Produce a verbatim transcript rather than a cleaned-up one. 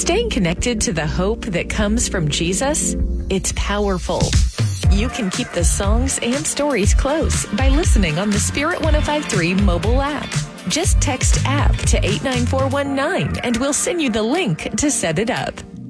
Staying connected to the hope that comes from Jesus, it's powerful. You can keep the songs and stories close by listening on the Spirit one oh five point three mobile app. Just text app to eight nine four one nine and we'll send you the link to set it up.